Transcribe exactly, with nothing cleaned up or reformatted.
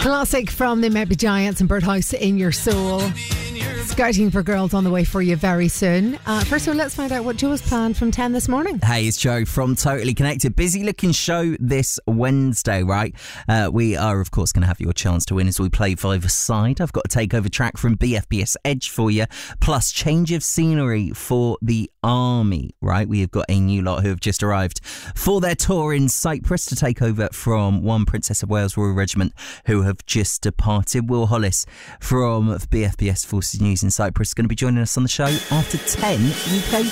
Classic from the Maybe Giants and Birdhouse in Your Soul. Scouting for girls on the way for you very soon. Uh, first of all, let's find out what Joe's planned from ten this morning. Hey, it's Joe from Totally Connected. Busy looking show this Wednesday, right? Uh, we are, of course, going to have your chance to win as we play Five Aside. I've got a takeover track from B F B S Edge for you, plus change of scenery for the Army, right? We have got a new lot who have just arrived for their tour in Cyprus to take over from one Princess of Wales Royal Regiment who have just departed. Will Hollis from B F B S Forces News in Cyprus is going to be joining us on the show after ten U K